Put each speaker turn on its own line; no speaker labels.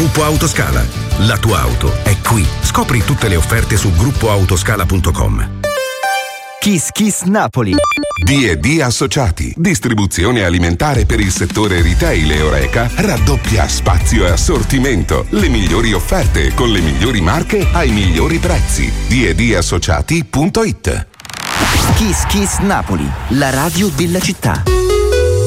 Gruppo Autoscala. La tua auto è qui. Scopri tutte le offerte su gruppoautoscala.com.
Kiss Kiss Napoli.
D&D Associati, distribuzione alimentare per il settore retail e Horeca, raddoppia spazio e assortimento, le migliori offerte con le migliori marche ai migliori prezzi. D&Dassociati.it.
Kiss Kiss Napoli, la radio della città.